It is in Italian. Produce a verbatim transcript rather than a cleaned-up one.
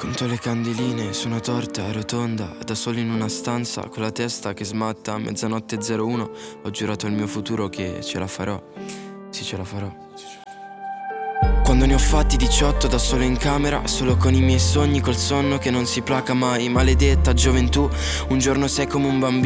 Conto le candeline su una torta rotonda, da solo in una stanza, con la testa che smatta a mezzanotte e zero uno. Ho giurato al mio futuro che ce la farò, sì ce la farò. Quando ne ho fatti diciotto da solo in camera, solo con i miei sogni, col sonno che non si placa mai. Maledetta gioventù, un giorno sei come un bambino.